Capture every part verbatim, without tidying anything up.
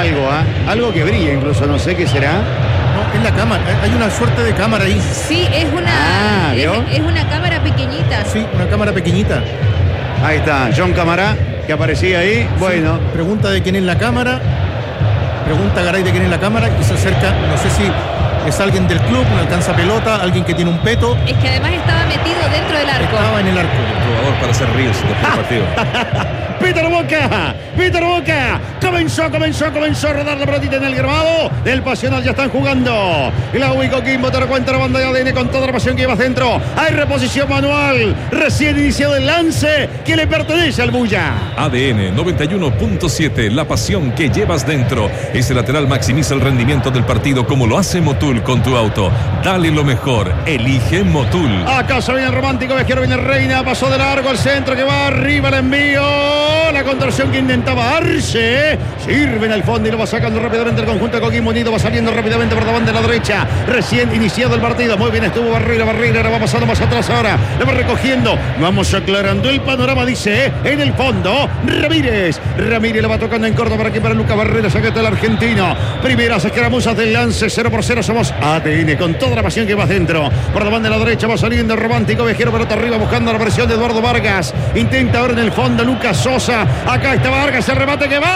algo, ¿eh? Algo que brilla incluso, no sé qué será. No, es la cámara, hay una suerte de cámara ahí. Sí, es una, Ah, es, ¿vio? es una cámara pequeñita. Sí, una cámara pequeñita. Ahí está, John Camará, que aparecía ahí. Bueno. Sí, pregunta de quién es la cámara. Pregunta Garay de quién es la cámara y se acerca, no sé si es alguien del club, un alcanza pelota, alguien que tiene un peto. Es que además estaba metido dentro del arco. Estaba en el arco. Jugador para hacer ríos después del partido. Peter Boca, Peter Boca, comenzó, comenzó, comenzó a rodar la pelotita en el grabado del Pasional, ya están jugando. El Agua y Coquimbo te recuenta la banda de A D N con toda la pasión que llevas dentro. Hay reposición manual, recién iniciado el lance que le pertenece al Bulla. A D N noventa y uno punto siete, la pasión que llevas dentro. Ese lateral maximiza el rendimiento del partido como lo hace Motul con tu auto. Dale lo mejor, elige Motul. Acá se viene el romántico viajero, viene Reina, pasó de largo al centro que va arriba, el envío. La contorsión que intentaba Arce. Sirve en el fondo y lo va sacando rápidamente el conjunto de Coquimbo Unido. Va saliendo rápidamente por la banda de la derecha. Recién iniciado el partido. Muy bien estuvo Barreira, Barreira. Ahora va pasando más atrás ahora. Le va recogiendo. Vamos aclarando el panorama, dice. En el fondo, Ramírez. Ramírez le va tocando en corto para aquí para Lucas Barrera. Saca el argentino. Primeras escaramuzas del lance. cero por cero. Somos A D N con toda la pasión que va dentro. Por la banda de la derecha va saliendo el romántico viajero. Pelota arriba buscando la presión de Eduardo Vargas. Intenta ahora en el fondo Lucas Sosa. Acá está Vargas, el remate que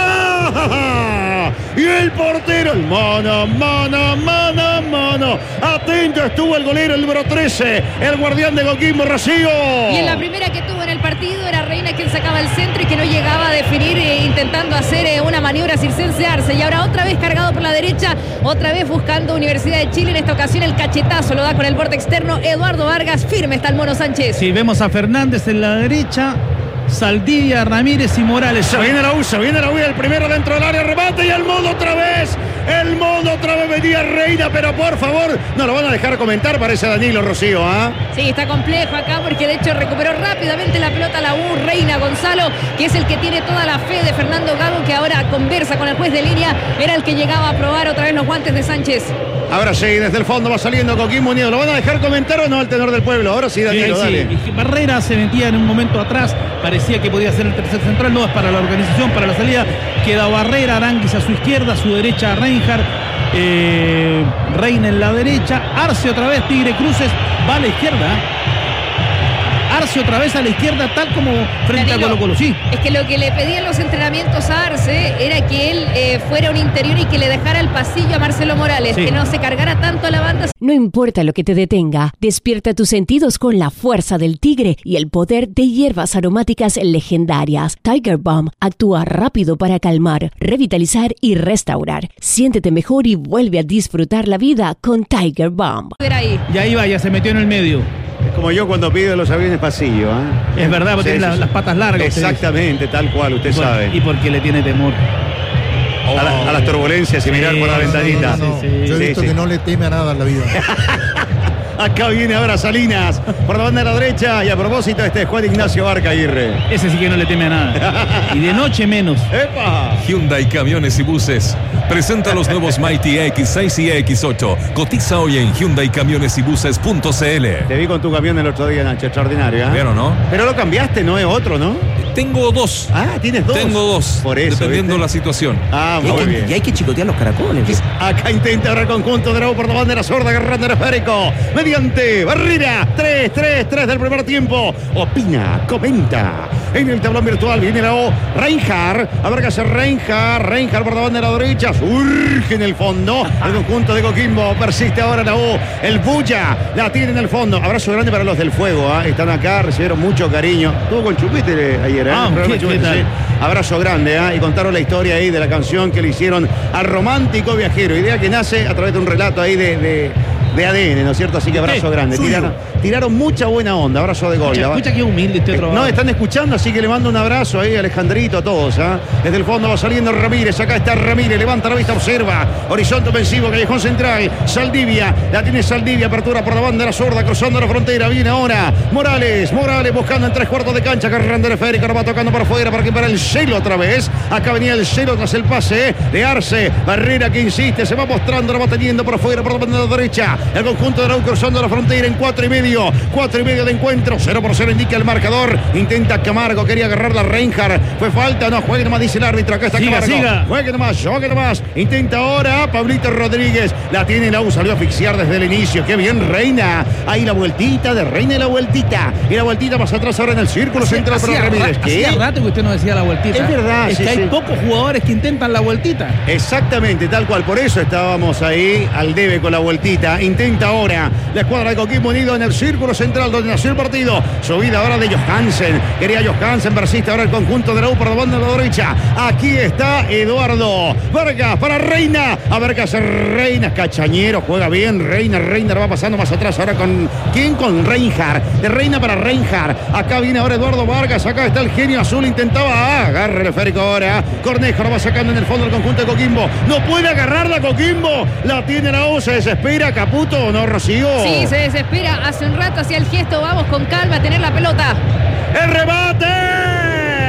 va. Y el portero, el mono, mono, mono, mono. Atento estuvo el golero, el número trece, el guardián de Coquimbo, Rocío. Y en la primera que tuvo en el partido era Reina quien sacaba el centro y que no llegaba a definir, eh, intentando hacer eh, una maniobra circense Arce. Y ahora otra vez cargado por la derecha, otra vez buscando Universidad de Chile. En esta ocasión el cachetazo lo da con el borde externo Eduardo Vargas. Firme está el Mono Sánchez. Sí, vemos a Fernández en la derecha, Saldivia, Ramírez y Morales. Se viene la U, se viene la U, el primero dentro del área, remate y el modo otra vez. El modo otra vez venía Reina, pero por favor, no lo van a dejar comentar, parece Danilo, Rocío, ¿ah? ¿eh? Sí, está complejo acá porque de hecho recuperó rápidamente la pelota la U, Reina Gonzalo, que es el que tiene toda la fe de Fernando Gago, que ahora conversa con el juez de línea, era el que llegaba a probar otra vez los guantes de Sánchez. Ahora sí, desde el fondo va saliendo Coquimbo Unido. ¿Lo van a dejar comentar o no al tenor del pueblo? Ahora sí, Danilo, sí, dale. Sí. Barrera se metía en un momento atrás, parecía que podía ser el tercer central, no es para la organización, para la salida. Queda Barrera, Aranguis a su izquierda, a su derecha Reinhardt, eh, Reina en la derecha, Arce otra vez, Tigre Cruces, va a la izquierda. Arce otra vez a la izquierda, tal como frente Danilo, a Colo Colo, sí. Es que lo que le pedían los entrenamientos a Arce era que él eh, fuera un interior y que le dejara el pasillo a Marcelo Morales, sí, que no se cargara tanto a la banda. No importa lo que te detenga, despierta tus sentidos con la fuerza del tigre y el poder de hierbas aromáticas legendarias. Tiger Balm actúa rápido para calmar, revitalizar y restaurar. Siéntete mejor y vuelve a disfrutar la vida con Tiger Balm. Y ahí va, ya se metió en el medio. Es como yo cuando pido los aviones pasillo, ¿eh? Es verdad, porque sí, tiene sí, la, sí. las patas largas. Exactamente, tal cual, usted y por, sabe. Y porque le tiene temor. A, la, a las turbulencias y sí, mirar por la ventanita. No, no, no. Sí, sí. Yo he visto sí, que sí. no le teme a nada en la vida. Acá viene ahora Salinas por la banda de la derecha y a propósito este es Juan Ignacio Barca Aguirre. Ese sí que no le teme a nada. Y de noche menos. ¡Epa! Hyundai Camiones y Buses presenta los nuevos Mighty E X seis y E X ocho. Cotiza hoy en hyundai camiones y buses punto c l. Te vi con tu camión el otro día, Nacho, extraordinario, ¿eh? Pero no. Pero lo cambiaste, no es otro, ¿no? Tengo dos. Ah, ¿tienes dos? Tengo dos. Por eso, dependiendo ¿viste? la situación. Ah, muy y bien. Que, y hay que chicotear los caracoles. Acá intenta ahora el conjunto de la U por la bandera sorda, agarrando el esférico. Mediante Barrera. tres, tres, tres del primer tiempo. Opina, comenta. En el tablón virtual viene la O. Reinhardt. A ver qué hace Reinhardt. Reinhardt por la bandera derecha. Surge en el fondo. El conjunto de Coquimbo. Persiste ahora la O. El Bulla. La tiene en el fondo. Abrazo grande para los del Fuego. ¿eh? Están acá, recibieron mucho cariño. Estuvo con Chupete ayer. ¿eh? Ah, ¿qué, Chupete, qué tal? Sí. Abrazo grande. ¿eh? Y contaron la historia ahí de la canción que le hicieron al romántico viajero. Idea que nace a través de un relato ahí de... de de A D N, ¿no es cierto? Así que abrazo ¿Qué? grande. Tiraron, tiraron mucha buena onda. Abrazo de gol. Escucha, escucha que humilde este otro. No, están escuchando, así que le mando un abrazo ahí a Alejandrito, a todos. ¿eh? Desde el fondo va saliendo Ramírez. Acá está Ramírez. Levanta la vista, observa. Horizonte ofensivo, callejón central. Saldivia. La tiene Saldivia. Apertura por la banda de la sorda, cruzando la frontera. Viene ahora Morales. Morales buscando en tres cuartos de cancha. Agarrando el esférico. Ahora va tocando por afuera para que para el celo otra vez. Acá venía el celo tras el pase de Arce. Barrera que insiste. Se va mostrando. La va teniendo por afuera por la banda de la derecha. El conjunto de Arau cruzando la frontera en cuatro y medio. Cuatro y medio de encuentro. Cero por cero indica el marcador. Intenta Camargo. Quería agarrar la Reinhardt. Fue falta. No, juegue nomás, dice el árbitro. Acá está siga, Camargo. Siga. Juegue nomás, juegue nomás. Intenta ahora Pablito Rodríguez. La tiene Lau. Salió a asfixiar desde el inicio. Qué bien, Reina. Ahí la vueltita de Reina y la vueltita. Y la vueltita más atrás ahora en el círculo Hacía- central para hacía Ramírez. ra- ¿Qué? Hacía rato que usted no decía la vueltita. Es verdad, Es sí, que hay sí. pocos jugadores que intentan la vueltita. Exactamente, tal cual. Por eso estábamos ahí al debe con la vueltita. Intenta ahora la escuadra de Coquimbo Unido en el círculo central donde nació el partido. Subida ahora de Johansen. Quería Johansen, persiste ahora el conjunto de la U por la banda de la derecha. Aquí está Eduardo Vargas para Reina. A Vargas, Reina, Cachañero, juega bien. Reina, Reina va pasando más atrás ahora con... ¿Quién? Con Reinhardt. De Reina para Reinhardt. Acá viene ahora Eduardo Vargas. Acá está el genio azul. Intentaba... Ah, agarre el esférico ahora. Cornejo lo va sacando en el fondo del conjunto de Coquimbo. No puede agarrarla Coquimbo. La tiene la U. Se desespera. Caputo o no, Rocío. Sí, se desespera. Hace un rato hacía el gesto. Vamos con calma a tener la pelota. El remate.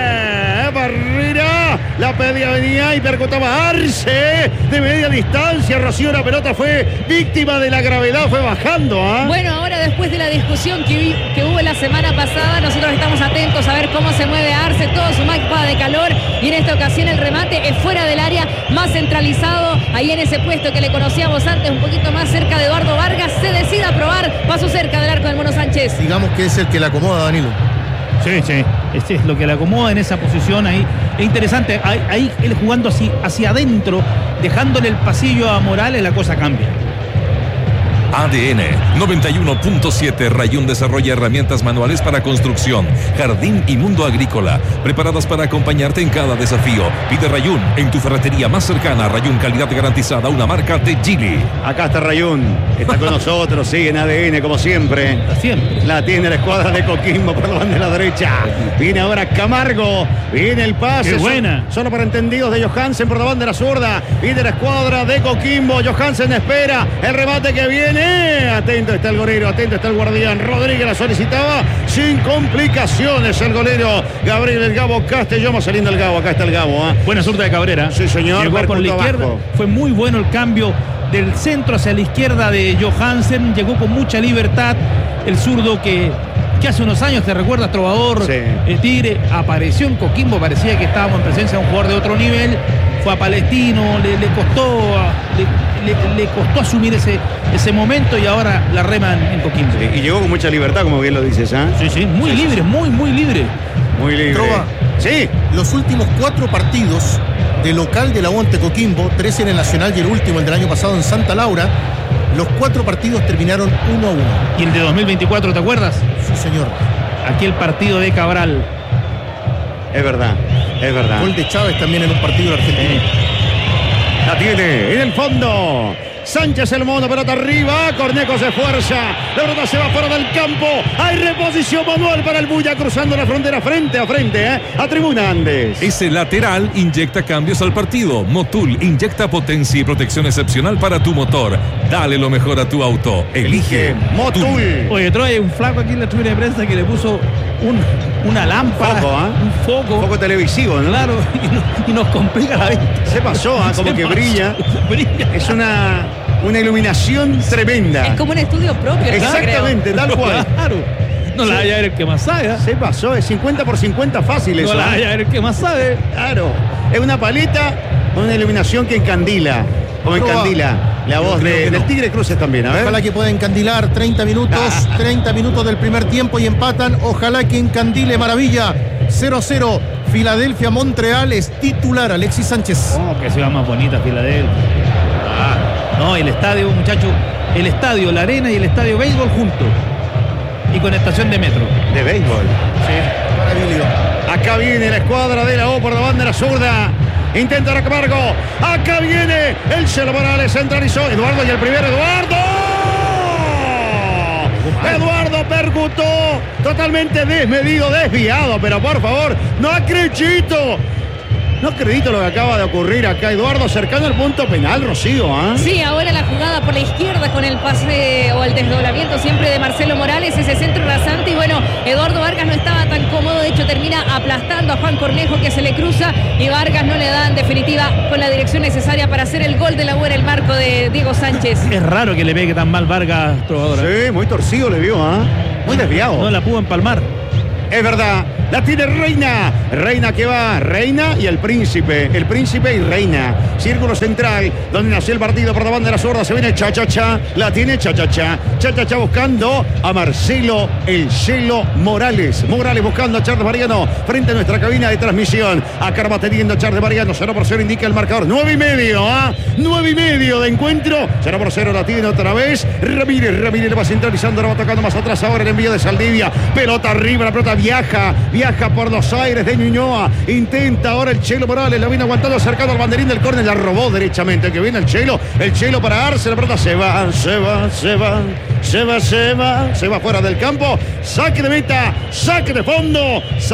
Barrera. La pedía, venía y percutaba Arce de media distancia. Rocío, la pelota fue víctima de la gravedad. Fue bajando. ¿ah? Bueno, ahora después de la discusión que, vi- que hubo la semana pasada, nosotros estamos atentos a ver cómo se mueve Arce, todo su mapa de calor. Y en esta ocasión el remate es fuera del área, más centralizado. Ahí en ese puesto que le conocíamos antes, un poquito más cerca de Eduardo Vargas. Se decide a probar. Paso cerca del arco del Mono Sánchez. Digamos que es el que le acomoda, Danilo. Sí, sí. Este es lo que le acomoda en esa posición ahí. Es interesante, ahí, ahí él jugando así hacia adentro, dejándole el pasillo a Morales, la cosa cambia. A D N noventa y uno punto siete. Rayún desarrolla herramientas manuales para construcción, jardín y mundo agrícola, preparadas para acompañarte en cada desafío. Pide Rayún en tu ferretería más cercana. Rayún, calidad garantizada, una marca de Gili. Acá está Rayún. Está con nosotros. Sigue en A D N como siempre. Siempre. La tiene la escuadra de Coquimbo por la banda de la derecha. Viene ahora Camargo. Viene el pase. ¡Qué buena! Solo, solo para entendidos de Johansen por la banda de la zurda. Viene la escuadra de Coquimbo. Johansen espera el remate que viene. Atento está el golero. Atento está el guardián. Rodríguez la solicitaba sin complicaciones. El golero Gabriel El Gabo Castellón. Va saliendo el Gabo. Acá está el Gabo. ¿eh? Buena zurda de Cabrera. Sí, señor. Llegó por la Percutó izquierda. abajo. Fue muy bueno el cambio del centro hacia la izquierda de Johansen. Llegó con mucha libertad. El zurdo que, que hace unos años, ¿te recuerdas, Trovador? Sí. El Tigre apareció en Coquimbo. Parecía que estábamos en presencia de un jugador de otro nivel. Fue a Palestino. Le, le costó le, le, le costó asumir ese, ese momento y ahora la reman en Coquimbo. Sí, y llegó con mucha libertad, como bien lo dices, ¿ah? Sí, sí, muy Sí, sí, libre, sí. muy, muy libre. Muy libre. Trova. Sí. Los últimos cuatro partidos de local de la U ante Coquimbo, tres en el Nacional y el último, el del año pasado en Santa Laura, los cuatro partidos terminaron uno a uno. Y el de dos mil veinticuatro, ¿te acuerdas? Sí, señor. Aquí el partido de Cabral. Es verdad, es verdad. Gol de Chávez también en un partido de Argentina. La tiene en el fondo. Sánchez el mono, pelota arriba. Cornejo se esfuerza. La pelota se va fuera del campo. Hay reposición manual para el Bulla cruzando la frontera frente a frente, ¿eh? A Tribuna Andes. Ese lateral inyecta cambios al partido. Motul inyecta potencia y protección excepcional para tu motor. Dale lo mejor a tu auto. Elige Motul. Oye, trae un flaco aquí en la tribuna de prensa que le puso un, una lámpara, Foco, ¿ah? un foco. Poco televisivo, ¿no? Claro, y, no- y nos complica la vista. Se pasó, ¿ah? Como Se que pasó, brilla. brilla. Es una, una iluminación tremenda. Es como un estudio propio. ¿no? Exactamente, tal cual. Claro. No la vaya a ver el que más sabe. ¿ah? Se pasó, es cincuenta por cincuenta fácil No eso. la ¿eh? vaya a ver el que más sabe. Claro, es una paleta con una iluminación que encandila, como Proba. encandila la Yo voz creo de- que no. del Tigre Cruces también, a ver. Ojalá que pueda encandilar treinta minutos, treinta minutos del primer tiempo y empatan. Ojalá que encandile maravilla. cero a cero. Filadelfia, Montreal es titular Alexis Sánchez. Oh, que ciudad más bonita, Filadelfia. Ah, no, el estadio, muchachos. El estadio, la arena y el estadio béisbol juntos. Y con estación de metro. De béisbol. Maravilloso. Acá viene la escuadra de la O por la banda de la zurda. Intenta ahora Camargo. Acá viene el Chelo Morales. Centralizó. Eduardo y el primero. Eduardo. Eduardo percutó. Totalmente desmedido, desviado. Pero por favor, no acredito. No acredito lo que acaba de ocurrir acá, Eduardo, cercano al punto penal, Rocío, ¿ah? ¿eh? Sí, ahora la jugada por la izquierda con el pase o el desdoblamiento siempre de Marcelo Morales, ese centro rasante, y bueno, Eduardo Vargas no estaba tan cómodo, de hecho termina aplastando a Juan Cornejo, que se le cruza, y Vargas no le da en definitiva con la dirección necesaria para hacer el gol de la U en el marco de Diego Sánchez. Es raro que le pegue tan mal Vargas, Trovadora. Sí, muy torcido le vio, ¿ah? ¿eh? Muy desviado. No la pudo empalmar. Es verdad, la tiene Reina. Reina que va, Reina y el Príncipe. El Príncipe y Reina. Círculo central, donde nació el partido por la banda de la zurda. Se viene Cha-Cha-Cha. La tiene Cha-Cha-Cha. Cha-Cha-Cha buscando a Marcelo El Cielo Morales. Morales buscando a Charles Mariano frente a nuestra cabina de transmisión. Acá va teniendo Charles Mariano. cero por cero indica el marcador. nueve y medio, ¿ah? ¿eh? nueve y medio de encuentro. cero por cero la tiene otra vez. Ramírez, Ramírez le va centralizando. La va tocando más atrás ahora el envío de Saldivia. Pelota arriba, la pelota viaja, viaja por los aires de Ñuñoa, intenta ahora el Chelo Morales, la viene aguantando acercado al banderín del córner, la robó derechamente, que viene el Chelo, el Chelo para Arce, la pelota se va, se va, se va, se va, se va, se va fuera del campo, saque de meta, saque de fondo.